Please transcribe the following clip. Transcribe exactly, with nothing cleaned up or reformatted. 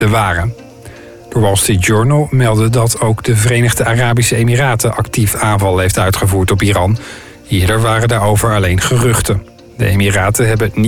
waren. De Wall Street Journal meldde dat ook de Verenigde Arabische Emiraten actief aanval heeft uitgevoerd op Iran. Eerder waren daarover alleen geruchten. De Emiraten hebben niet